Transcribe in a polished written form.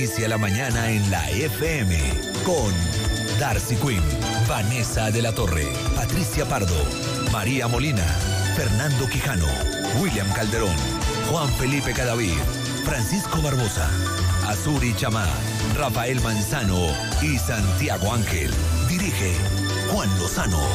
Inicia la mañana en la FM con Darcy Quinn, Vanessa de la Torre, Patricia Pardo, María Molina, Fernando Quijano, William Calderón, Juan Felipe Cadavid, Francisco Barbosa, Azuri Chamá, Rafael Manzano y Santiago Ángel. Dirige Juan Lozano.